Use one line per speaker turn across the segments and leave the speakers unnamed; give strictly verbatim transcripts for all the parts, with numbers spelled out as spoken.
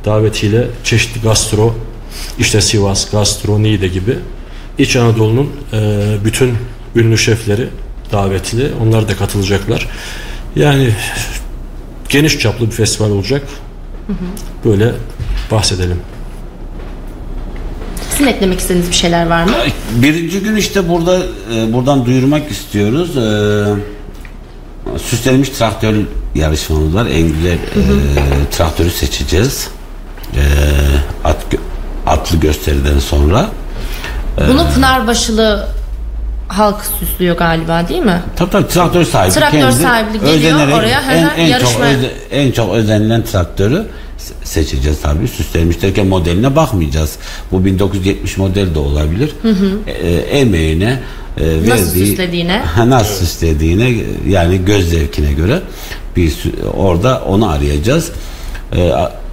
davetiyle çeşitli gastro, işte Sivas, Gastro, Niğde gibi İç Anadolu'nun e, bütün ünlü şefleri davetli. Onlar da katılacaklar. Yani geniş çaplı bir festival olacak. Hı hı. Böyle bahsedelim.
Sizin eklemek istediğiniz bir şeyler var mı?
Birinci gün işte burada e, buradan duyurmak istiyoruz. E, süslenmiş traktör yarışmamız var. En güzel e, traktörü seçeceğiz. E, at, atlı gösteriden sonra.
Bunu e, Pınarbaşılı halk süslüyor galiba, değil mi?
Tabii tabii, traktör sahibi.
Traktör sahibi geliyor oraya,
en, en
yarışma.
Çok öze, en çok özenilen traktörü seçeceğiz tabii. Süslenmiş derken modeline bakmayacağız. Bu bin dokuz yüz yetmiş model de olabilir. Hı hı. E, emeğine e, verdiği,
nasıl süslediğine
nasıl süslediğine, yani göz zevkine göre bir orada onu arayacağız. E,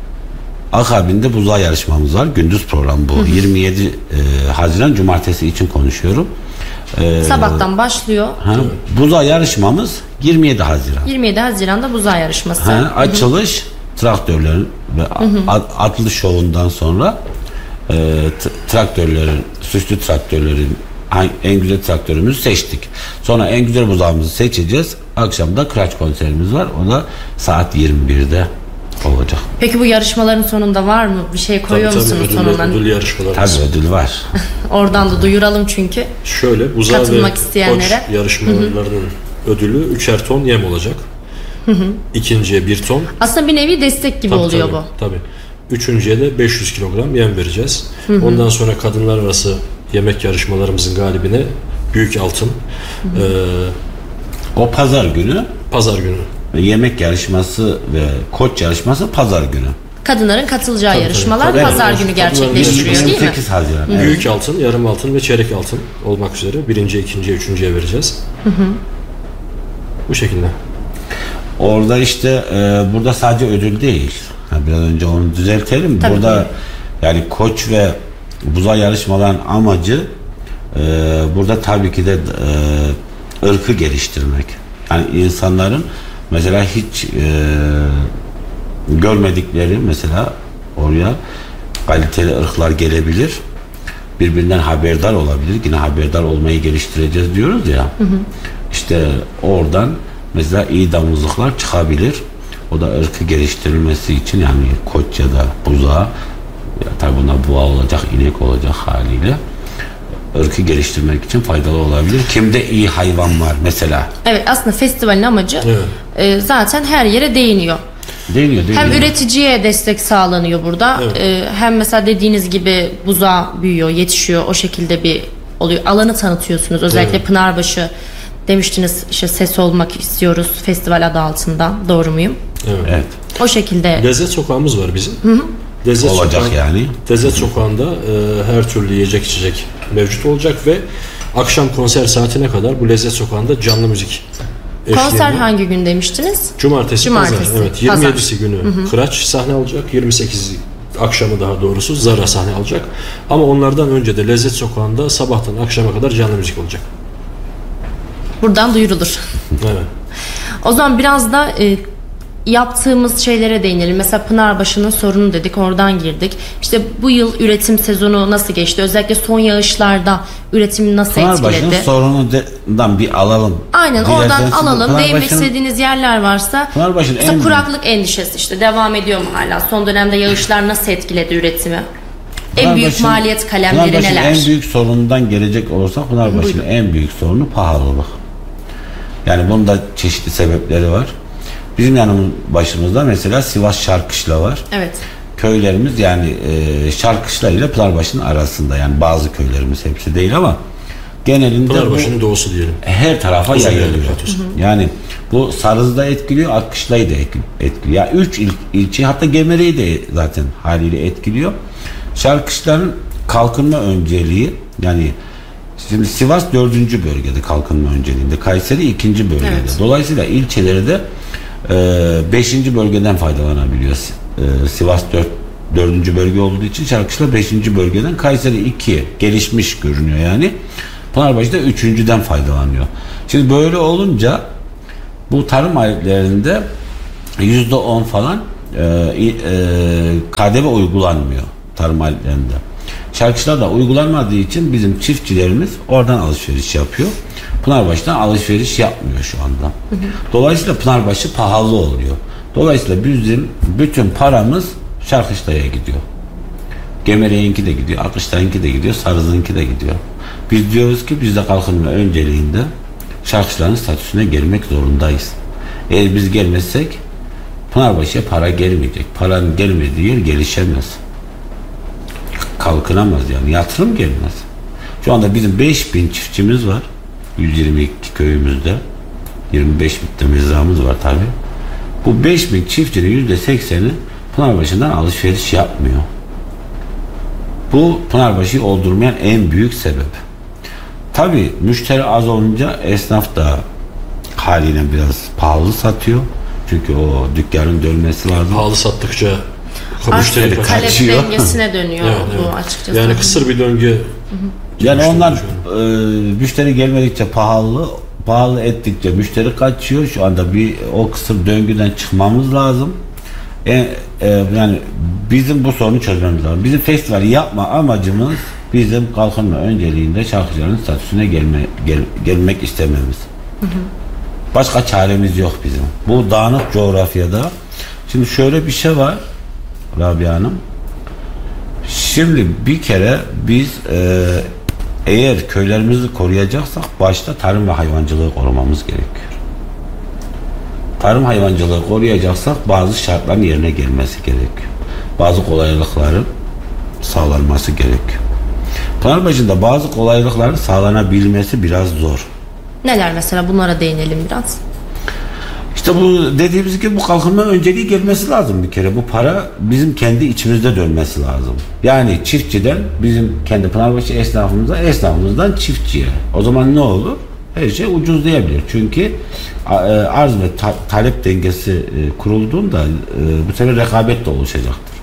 akabinde buzağı yarışmamız var. Gündüz program bu. Hı hı. yirmi yedi e, Haziran Cumartesi için konuşuyorum.
Ee, Sabahtan başlıyor.
Ha, buzağı yarışmamız yirmi yedi Haziran.
yirmi yedi Haziran'da buzağı yarışması.
Ha, açılış hı hı. traktörlerin ve hı hı. atlı şovundan sonra e, traktörlerin, süslü traktörlerin en güzel traktörümüzü seçtik. Sonra en güzel buzağımızı seçeceğiz. Akşam da kıraç konserimiz var. O da saat yirmi birde olacak.
Peki bu yarışmaların sonunda var mı? Bir şey koyuyor
tabii,
musunuz
tabii,
sonuna?
Ödül yarışmalarımız.
Tabii ödül var.
Oradan da duyuralım çünkü.
Şöyle, buzağı
katılmak
ve
isteyenlere.
koç yarışmalarının ödülü üçer ton yem olacak. Hı hı. İkinciye bir ton.
Aslında bir nevi destek gibi
tabii,
oluyor
tabii,
bu.
Tabii. Üçüncüye de beş yüz kilogram yem vereceğiz. Hı hı. Ondan sonra kadınlar arası yemek yarışmalarımızın galibine büyük altın. Hı hı.
Ee, o pazar günü.
Pazar günü.
Yemek yarışması ve koç yarışması pazar günü.
Kadınların katılacağı tabii, yarışmalar tabii. pazar evet, günü gerçekleştiriyor değil mi?
yirmi sekiz Haziran. Evet.
Büyük altın, yarım altın ve çeyrek altın olmak üzere birinciye, ikinciye, üçüncüye vereceğiz. Hı hı. Bu şekilde. Orada
işte e, burada sadece ödül değil. Ha, biraz önce onu düzeltelim. Tabii burada ki. Yani koç ve buzağı yarışmaların amacı e, burada tabii ki de e, ırkı geliştirmek. Yani insanların mesela hiç e, görmedikleri, mesela oraya kaliteli ırklar gelebilir. Birbirinden haberdar olabilir. Yine haberdar olmayı geliştireceğiz diyoruz ya. Hı hı. İşte oradan mesela iyi damızlıklar çıkabilir. O da ırkı geliştirilmesi için, yani koç ya da buzağı, ya tabi buna boğa olacak, inek olacak haliyle, ırkı geliştirmek için faydalı olabilir. Kimde iyi hayvan var mesela.
Evet, aslında festivalin amacı evet. e, zaten her yere değiniyor.
Değiniyor, değiniyor.
Hem üreticiye destek sağlanıyor burada. Evet. E, hem mesela dediğiniz gibi buzağı büyüyor, yetişiyor. O şekilde bir oluyor. Alanı tanıtıyorsunuz. Özellikle evet. Pınarbaşı demiştiniz, işte ses olmak istiyoruz festival adı altında. Doğru muyum?
Evet. evet.
O şekilde.
Lezzet sokağımız var bizim.
Hı hı.
Lezzet
olacak
sokağı,
yani.
Lezzet sokağında e, her türlü yiyecek içecek mevcut olacak ve akşam konser saatine kadar bu Lezzet sokağında canlı müzik eşliğinde.
Konser hangi gün demiştiniz?
Cumartesi,
Cumartesi
pazar. Evet, yirmi yedisi
pazar.
günü
hı hı.
Kıraç sahne alacak. yirmi sekiz akşamı daha doğrusu Zara sahne alacak. Ama onlardan önce de Lezzet sokağında sabahtan akşama kadar canlı müzik olacak.
Buradan duyurulur.
Evet.
O zaman biraz da e, yaptığımız şeylere değinelim. Mesela Pınarbaşı'nın sorunu dedik, oradan girdik. İşte bu yıl üretim sezonu nasıl geçti? Özellikle son yağışlarda üretimi nasıl etkiledi?
Pınarbaşı'nın sorunundan bir alalım.
Aynen, oradan alalım. Değinmek istediğiniz yerler varsa. Mesela en kuraklık büyük endişesi işte devam ediyor mu hala? Son dönemde yağışlar nasıl etkiledi üretimi? En büyük maliyet kalemleri neler?
En büyük sorunundan gelecek olursak Pınarbaşı'nın en büyük sorunu pahalılık. Yani bunun da çeşitli sebepleri var. Bizim yanımız başımızda mesela Sivas Şarkışla var.
Evet.
Köylerimiz yani e, Şarkışla ile Pınarbaşı'nın arasında, yani bazı köylerimiz, hepsi değil ama genelinde
Pınarbaşı'nın doğusu diyelim.
Her tarafa yayılıyor. Yani bu Sarız'da etkiliyor, Akkışla'yı da etkiliyor. Yani üç il, ilçe, hatta Gemere'yi de zaten haliyle etkiliyor. Şarkışların kalkınma önceliği, yani şimdi Sivas dördüncü bölgede kalkınma önceliğinde, Kayseri ikinci bölgede. Evet. Dolayısıyla ilçeleri de e, beşinci bölgeden faydalanabiliyor. E, Sivas dört, dördüncü bölge olduğu için Şarkışla beşinci bölgeden, Kayseri iki gelişmiş görünüyor yani. Pınarbaşı da üçüncüden faydalanıyor. Şimdi böyle olunca bu tarım aletlerinde yüzde on falan e, e, K D V uygulanmıyor tarım aletlerinde. Şarkışlarda uygulanmadığı için bizim çiftçilerimiz oradan alışveriş yapıyor. Pınarbaşı'dan alışveriş yapmıyor şu anda. Hı hı. Dolayısıyla Pınarbaşı pahalı oluyor. Dolayısıyla bizim bütün paramız Şarkışla'ya gidiyor. Gemere'ninki de gidiyor, Akışla'nınki de gidiyor, Sarız'ınki de gidiyor. Biz diyoruz ki biz de kalkınma önceliğinde Şarkışla'nın statüsüne gelmek zorundayız. Eğer biz gelmezsek Pınarbaşı'ya para gelmeyecek. Paranın gelmediği yer gelişemez. Kalkınamaz yani. Yatırım gelmez. Şu anda bizim beş bin çiftçimiz var. yüz yirmi iki köyümüzde. yirmi beş bin mezramız var tabi. Bu beş bin çiftçinin yüzde sekseni Pınarbaşı'ndan alışveriş yapmıyor. Bu Pınarbaşı'yı oldurmayan en büyük sebep. Tabi müşteri az olunca esnaf da haliyle biraz pahalı satıyor. Çünkü o dükkanın dönmesi lazım.
Pahalı sattıkça
müşteri talep
kaçıyor.
dengesine dönüyor
evet,
bu
evet.
açıkçası.
Yani kısır bir döngü. Hı
hı. Yani onlar e, müşteri gelmedikçe pahalı, pahalı ettikçe müşteri kaçıyor. Şu anda bir o kısır döngüden çıkmamız lazım. E, e, yani bizim bu sorunu çözmemiz lazım. Bizim festivali yapma amacımız bizim kalkınma önceliğinde şarkıcıların statüsüne gelme, gel, gelmek istememiz. Hı hı. Başka çaremiz yok bizim. Bu dağınık coğrafyada. Şimdi şöyle bir şey var Rabia Hanım. Şimdi bir kere biz e, eğer köylerimizi koruyacaksak başta tarım ve hayvancılığı korumamız gerekiyor. Tarım hayvancılığı koruyacaksak bazı şartların yerine gelmesi gerekiyor. Bazı kolaylıkların sağlanması gerekiyor. Pınarbaşı'nda bazı kolaylıkların sağlanabilmesi biraz zor.
Neler mesela, bunlara değinelim biraz.
İşte bu dediğimiz gibi bu kalkınma önceliği gelmesi lazım bir kere. Bu para bizim kendi içimizde dönmesi lazım. Yani çiftçiden bizim kendi Pınarbaşı esnafımıza, esnafımızdan çiftçiye. O zaman ne olur? Her şey ucuzlayabilir. Çünkü arz ve ta- talep dengesi kurulduğunda bu sefer rekabet de oluşacaktır.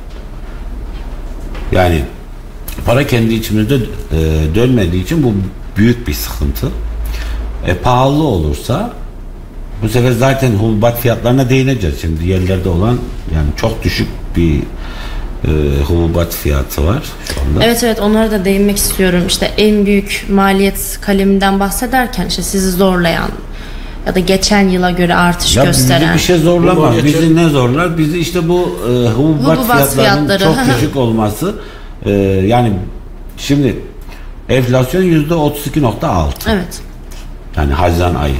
Yani para kendi içimizde dönmediği için bu büyük bir sıkıntı. E, pahalı olursa bu sefer zaten hububat fiyatlarına değineceğiz. Şimdi yerlerde olan yani çok düşük bir e, hububat fiyatı var şu anda.
Evet evet, onlara da değinmek istiyorum. İşte en büyük maliyet kaleminden bahsederken işte sizi zorlayan ya da geçen yıla göre artış
ya
gösteren.
Bizi bir şey zorlamaz. Bizi ne zorlar? Bizi işte bu e, hububat,
hububat
fiyatlarının
fiyatları
çok düşük olması. E, yani şimdi enflasyon yüzde otuz iki nokta altı.
Evet.
Yani Haziran ayı.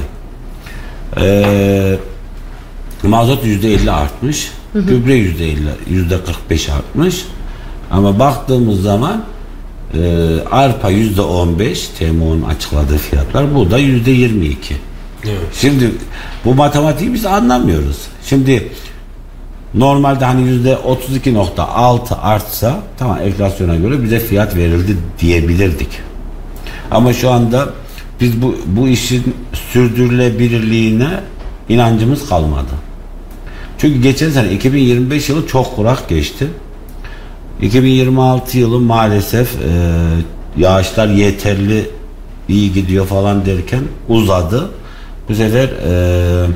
Ee, mazot yüzde elli artmış, hı hı. Gübre yüzde elli, yüzde kırk beş artmış. Ama baktığımız zaman e, arpa yüzde on beş, T M O'nun açıkladığı fiyatlar, bu da yüzde yirmi iki. Evet. Şimdi bu matematiği biz anlamıyoruz. Şimdi normalde hani yüzde otuz iki nokta altı artsa tamam, enflasyona göre bize fiyat verildi diyebilirdik. Ama şu anda biz bu, bu işin sürdürülebilirliğine inancımız kalmadı. Çünkü geçen sene iki bin yirmi beş yılı çok kurak geçti. iki bin yirmi altı yılı maalesef e, yağışlar yeterli, iyi gidiyor falan derken uzadı. Bu sefer e,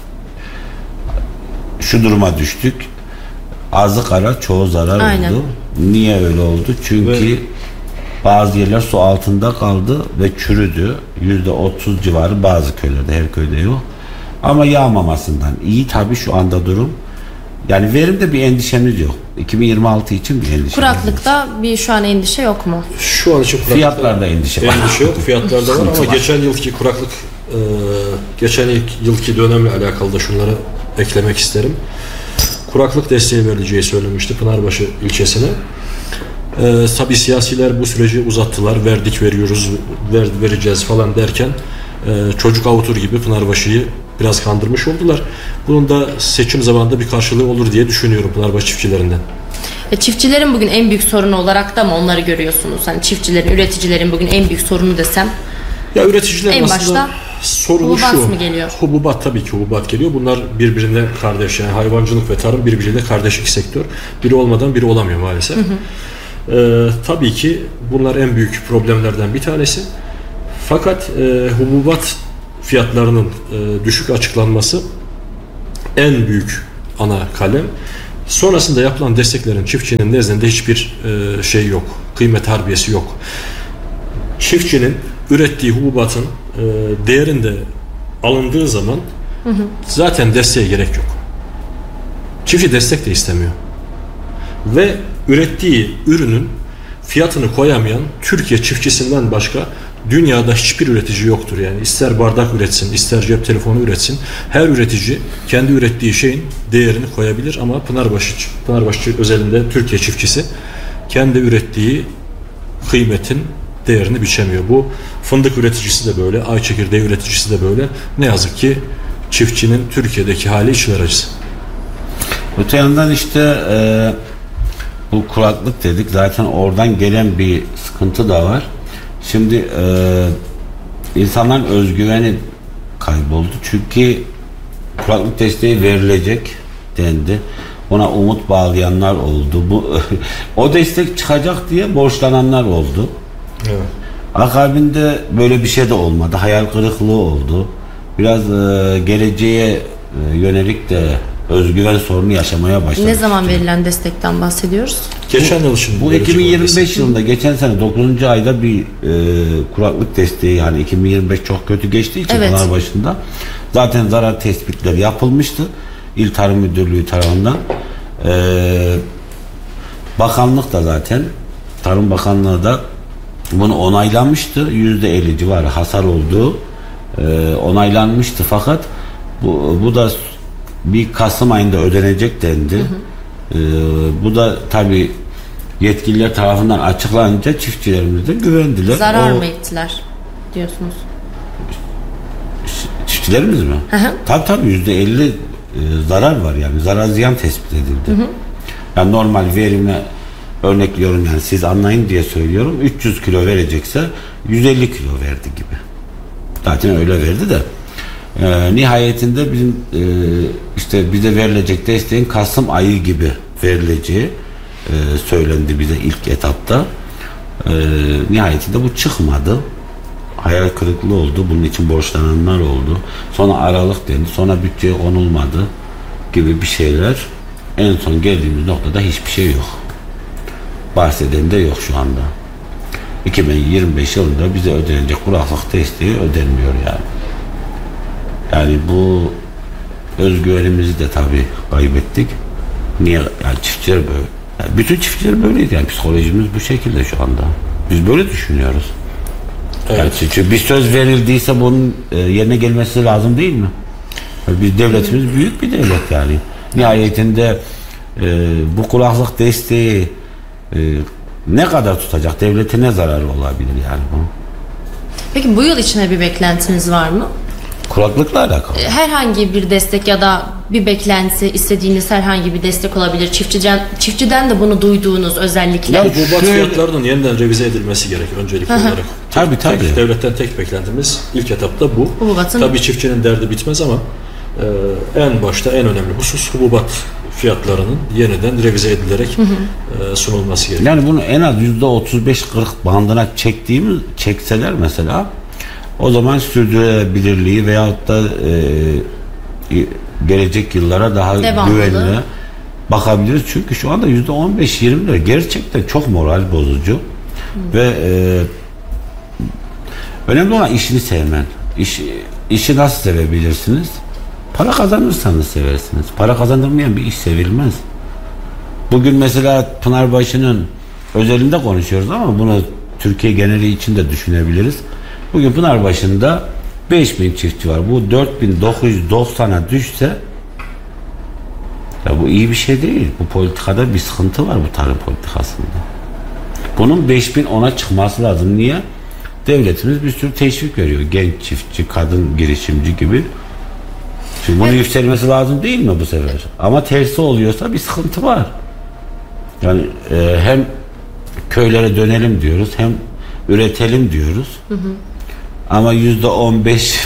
şu duruma düştük. Azı kara çoğu zarar Aynen. oldu. Niye öyle oldu? Çünkü Ve... bazı yerler su altında kaldı ve çürüdü. yüzde otuz civarı bazı köylerde, her köyde yok. Ama yağmamasından iyi tabii şu anda durum. Yani verimde bir endişemiz yok. iki bin yirmi altı için bir endişemiz
Kuraklıkta
yok.
bir şu an endişe yok mu?
Şu an için
fiyatlarda endişe var.
Endişe yok. Fiyatlarda var ama var. Geçen yılki kuraklık e, geçen yılki dönemle alakalı da şunları eklemek isterim. Kuraklık desteği verileceği söylenmişti Pınarbaşı ilçesine. Ee, tabii siyasiler bu süreci uzattılar. Verdik, veriyoruz, ver, vereceğiz falan derken e, çocuk avutur gibi Pınarbaşı'yı biraz kandırmış oldular. Bunun da seçim zamanında bir karşılığı olur diye düşünüyorum Pınarbaşı çiftçilerinden.
E, çiftçilerin bugün en büyük sorunu olarak da mı onları görüyorsunuz? Hani çiftçilerin, üreticilerin bugün en büyük sorunu desem.
Ya üreticilerin
en
aslında
başta
sorunu
hububat
şu.
mı geliyor?
Hububat, tabii ki hububat geliyor. Bunlar birbirine kardeş, yani hayvancılık ve tarım birbirine kardeş iki sektör. Biri olmadan biri olamıyor maalesef. Hı hı. Ee, tabii ki bunlar en büyük problemlerden bir tanesi. Fakat e, hububat fiyatlarının e, düşük açıklanması en büyük ana kalem. Sonrasında yapılan desteklerin çiftçinin nezdinde hiçbir e, şey yok. Kıymet harbiyesi yok. Çiftçinin ürettiği hububatın e, değerinde alındığı zaman hı hı. zaten desteğe gerek yok. Çiftçi destek de istemiyor. Ve ürettiği ürünün fiyatını koyamayan Türkiye çiftçisinden başka dünyada hiçbir üretici yoktur. Yani ister bardak üretsin, ister cep telefonu üretsin. Her üretici kendi ürettiği şeyin değerini koyabilir ama Pınarbaşı, Pınarbaşı özelinde Türkiye çiftçisi kendi ürettiği kıymetin değerini biçemiyor. Bu fındık üreticisi de böyle, ay çekirdeği üreticisi de böyle. Ne yazık ki çiftçinin Türkiye'deki hali içler acısı.
Öte yandan işte e, bu kuraklık dedik. Zaten oradan gelen bir sıkıntı da var. Şimdi e, insanların özgüveni kayboldu. Çünkü kuraklık desteği verilecek dendi. Ona umut bağlayanlar oldu. Bu o destek çıkacak diye borçlananlar oldu. Evet. Akabinde böyle bir şey de olmadı. Hayal kırıklığı oldu. Biraz e, geleceğe e, yönelik de özgüven sorunu yaşamaya başladı.
Ne zaman verilen destekten bahsediyoruz?
Geçen yıl şimdi.
Bu iki bin yirmi beş yılında geçen sene dokuzuncu ayda bir e, kuraklık desteği, yani iki bin yirmi beş çok kötü geçtiği için evet. Pınarbaşı'nda zaten zarar tespitleri yapılmıştı. İl Tarım Müdürlüğü tarafından. E, bakanlık da zaten Tarım Bakanlığı da bunu onaylanmıştı. yüzde elli civarı hasar olduğu e, onaylanmıştı. Fakat bu, bu da bir Kasım ayında ödenecek dendi. Hı hı. Ee, bu da tabii yetkililer tarafından açıklanınca çiftçilerimiz de güvendiler.
Zarar
o,
mı ettiler diyorsunuz?
Çiftçilerimiz mi? Hı hı. Tabii tabii yüzde elli e, zarar var, yani zarar ziyan tespit edildi. Hı hı. Yani normal verime örnekliyorum, yani siz anlayın diye söylüyorum. üç yüz kilo verecekse yüz elli kilo verdi gibi. Zaten öyle verdi de. Ee, nihayetinde bizim e, işte bize verilecek desteğin Kasım ayı gibi verileceği e, söylendi bize ilk etapta. E, nihayetinde bu çıkmadı. Hayal kırıklığı oldu. Bunun için borçlananlar oldu. Sonra Aralık dendi. Sonra bütçeye konulmadı gibi bir şeyler. En son geldiğimiz noktada hiçbir şey yok. Bahseden de yok şu anda. iki bin yirmi beş yılında bize ödenecek kuraklık desteği ödenmiyor yani. Yani bu özgüvenimizi de tabii kaybettik. Niye? Yani çiftçiler böyle. Yani bütün çiftçiler böyleydi. Yani psikolojimiz bu şekilde şu anda. Biz böyle düşünüyoruz. Evet. Yani çünkü bir söz verildiyse bunun yerine gelmesi lazım değil mi? Yani biz devletimiz büyük bir devlet yani. Nihayetinde e, bu kuraklık desteği e, ne kadar tutacak? Devlete ne zararı olabilir yani bu?
Peki bu yıl içine bir beklentiniz var mı?
Kuraklıkla alakalı.
Herhangi bir destek ya da bir beklenti, istediğiniz herhangi bir destek olabilir. Çiftçiden, çiftçiden de bunu duyduğunuz özellikle.
Ya hububat fiyatlarının yeniden revize edilmesi gerek öncelikli
Hı-hı.
olarak.
Tabii tabii.
Tek, devletten tek beklentimiz ilk etapta bu.
Hububatın...
Tabii çiftçinin derdi bitmez ama e, en başta en önemli husus hububat fiyatlarının yeniden revize edilerek e, sunulması gerekiyor.
Yani bunu en az yüzde otuz beş kırk bandına çektiğimiz çekseler mesela, o zaman sürdürülebilirliği veyahut da e, gelecek yıllara daha
devamlı
güvenli bakabiliriz. Çünkü şu anda yüzde on beş yirmi lira gerçekten çok moral bozucu. Hı. Ve e, önemli olan işini sevmen. İş, işi nasıl sevebilirsiniz? Para kazanırsanız seversiniz. Para kazandırmayan bir iş sevilmez. Bugün mesela Pınarbaşı'nın özelinde konuşuyoruz ama bunu Türkiye geneli için de düşünebiliriz. Bugün Pınarbaşı'nda beş bin çiftçi var. Bu dört bin dokuz yüz doksana düşse, ya bu iyi bir şey değil. Bu politikada bir sıkıntı var, bu tarım politikasında. Bunun beş bin ona çıkması lazım. Niye? Devletimiz bir sürü teşvik veriyor. Genç çiftçi, kadın girişimci gibi. Şimdi bunun yükselmesi lazım değil mi bu sefer? Ama tersi oluyorsa bir sıkıntı var. Yani e, hem köylere dönelim diyoruz, hem üretelim diyoruz. Hı hı. Ama yüzde on beş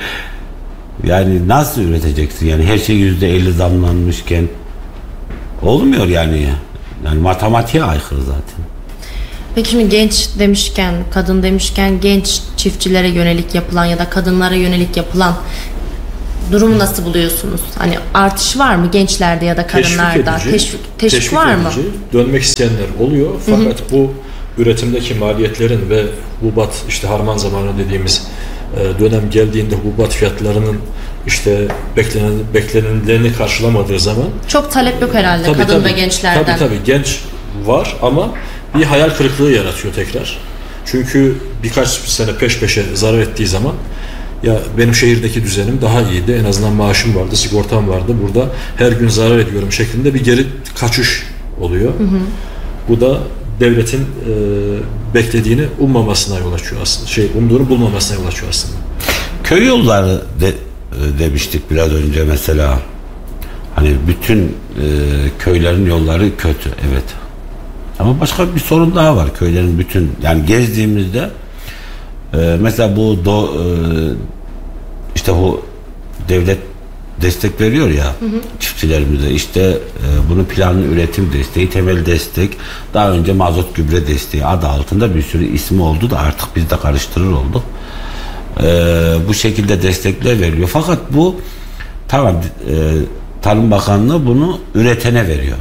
yani nasıl üreteceksin? Yani her şey yüzde elli zamlanmışken olmuyor yani. Yani matematiğe aykırı zaten.
Peki şimdi genç demişken, kadın demişken, genç çiftçilere yönelik yapılan ya da kadınlara yönelik yapılan durumu nasıl buluyorsunuz? Hani artış var mı gençlerde ya da kadınlarda?
Teşvik edici,
Teşvik, teşvik,
teşvik
var
edici,
mı?
Dönmek isteyenler oluyor. Fakat hı hı. bu üretimdeki maliyetlerin ve hububat işte harman zamanı dediğimiz dönem geldiğinde hububat fiyatlarının işte beklenen beklenenlerini karşılamadığı zaman
çok talep yok herhalde tabii, kadın tabii, ve gençlerden.
Tabii tabii genç var ama bir hayal kırıklığı yaratıyor tekrar. Çünkü birkaç sene peş peşe zarar ettiği zaman ya benim şehirdeki düzenim daha iyiydi. En azından maaşım vardı, sigortam vardı. Burada her gün zarar ediyorum şeklinde bir geri kaçış oluyor. Hı hı. Bu da devletin e, beklediğini ummamasına yol açıyor aslında. Şey, umduğunu bulmamasına yol açıyor aslında.
Köy yolları de, e, demiştik biraz önce mesela. Hani bütün e, köylerin yolları kötü, evet. Ama başka bir sorun daha var köylerin bütün. Yani gezdiğimizde e, mesela bu do, e, işte bu devlet destek veriyor ya, hı hı. çiftçilerimize işte e, bunu planlı üretim desteği, temel destek, daha önce mazot gübre desteği adı altında bir sürü ismi oldu da artık biz de karıştırır olduk. E, bu şekilde destekler veriliyor. Fakat bu tamam e, Tarım Bakanlığı bunu üretene veriyor.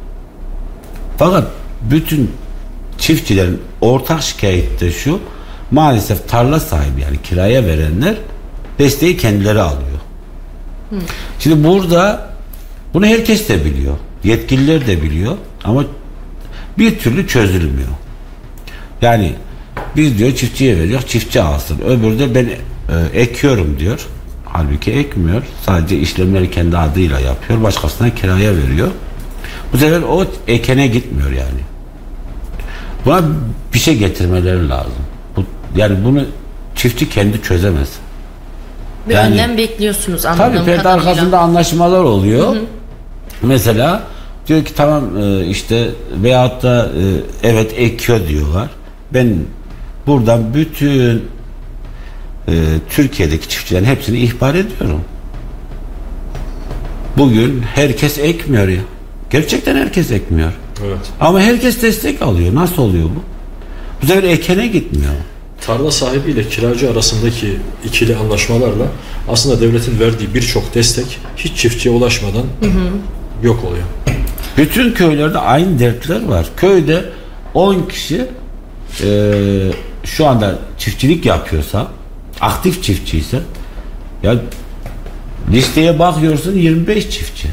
Fakat bütün çiftçilerin ortak şikayeti de şu, maalesef tarla sahibi yani kiraya verenler desteği kendileri alıyor. Hı. Şimdi burada bunu herkes de biliyor. Yetkililer de biliyor ama bir türlü çözülmüyor. Yani biz diyor çiftçiye veriyor, çiftçi alsın. Öbürü de ben e, ekiyorum diyor. Halbuki ekmiyor. Sadece işlemleri kendi adıyla yapıyor. Başkasına kiraya veriyor. Bu sefer o ekene gitmiyor yani. Buna bir şey getirmeleri lazım. Bu, yani bunu çiftçi kendi çözemez.
Bir yani, önlem bekliyorsunuz anladığım
tabii, kadarıyla. Tabii arkasında anlaşmalar oluyor. Hı hı. Mesela diyor ki tamam işte veyahut da evet ekiyor diyorlar. Ben buradan bütün e, Türkiye'deki çiftçilerin hepsini ihbar ediyorum. Bugün herkes ekmiyor ya. Gerçekten herkes ekmiyor.
Evet.
Ama herkes destek alıyor. Nasıl oluyor bu? Bu sefer ekene gitmiyor.
Tarla sahibi ile kiracı arasındaki ikili anlaşmalarla aslında devletin verdiği birçok destek hiç çiftçiye ulaşmadan hı hı. yok oluyor.
Bütün köylerde aynı dertler var. Köyde on kişi e, şu anda çiftçilik yapıyorsa, aktif çiftçiyse ya listeye bakıyorsun yirmi beş çiftçi.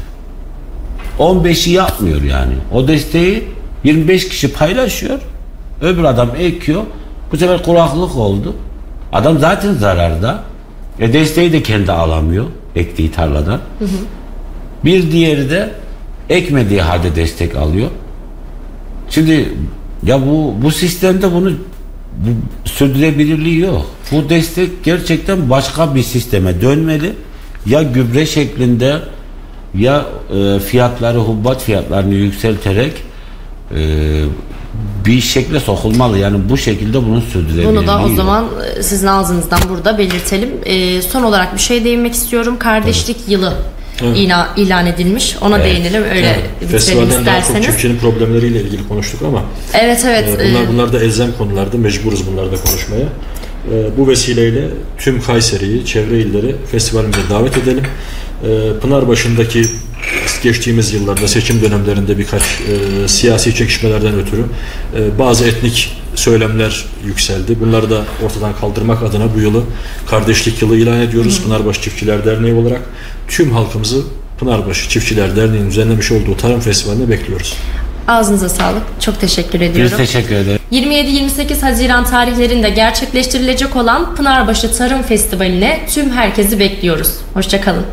on beşi yapmıyor yani. O desteği yirmi beş kişi paylaşıyor. Öbür adam ekiyor. Bu sefer kuraklık oldu. Adam zaten zararda. E desteği de kendi alamıyor ektiği tarladan. Hı hı. Bir diğeri de ekmediği halde destek alıyor. Şimdi ya bu bu sistemde bunu bu, sürdürülebilirliği yok. Bu destek gerçekten başka bir sisteme dönmeli. Ya gübre şeklinde ya e, fiyatları, hububat fiyatlarını yükselterek e, bir şekle sokulmalı. Yani bu şekilde bunu sürdürebilirliği.
Bunu da o zaman sizin ağzınızdan burada belirtelim. E, son olarak bir şey değinmek istiyorum. Kardeşlik evet. yılı evet. ilan, ilan edilmiş. Ona evet. değinelim. Öyle evet. bitirelim
Festivalden
isterseniz.
Daha çok çiftçinin problemleriyle ilgili konuştuk ama
evet evet.
E, bunlar, bunlar da elzem konularda. Mecburuz bunlarda konuşmaya. E, bu vesileyle tüm Kayseri'yi, çevre illeri festivalimize davet edelim. E, Pınarbaşı'ndaki geçtiğimiz yıllarda seçim dönemlerinde birkaç e, siyasi çekişmelerden ötürü e, bazı etnik söylemler yükseldi. Bunları da ortadan kaldırmak adına bu yılı Kardeşlik Yılı ilan ediyoruz. Hı. Pınarbaşı Çiftçiler Derneği olarak tüm halkımızı Pınarbaşı Çiftçiler Derneği'nin düzenlemiş olduğu Tarım Festivali'ne bekliyoruz.
Ağzınıza sağlık. Çok teşekkür ediyorum.
Biz teşekkür ederim.
yirmi yedi yirmi sekiz Haziran tarihlerinde gerçekleştirilecek olan Pınarbaşı Tarım Festivali'ne tüm herkesi bekliyoruz. Hoşça kalın.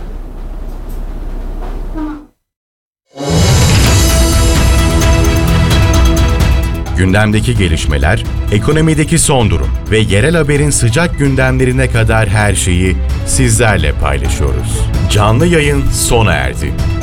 Gündemdeki gelişmeler, ekonomideki son durum ve yerel haberin sıcak gündemlerine kadar her şeyi sizlerle paylaşıyoruz. Canlı yayın sona erdi.